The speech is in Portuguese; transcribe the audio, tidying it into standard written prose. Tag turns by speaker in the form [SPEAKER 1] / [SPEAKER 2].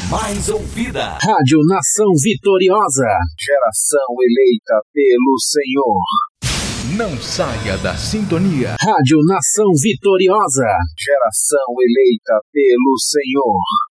[SPEAKER 1] mais ouvida.
[SPEAKER 2] Rádio Nação Vitoriosa. Geração eleita pelo Senhor.
[SPEAKER 1] Não saia da sintonia.
[SPEAKER 2] Rádio Nação Vitoriosa. Geração eleita pelo Senhor.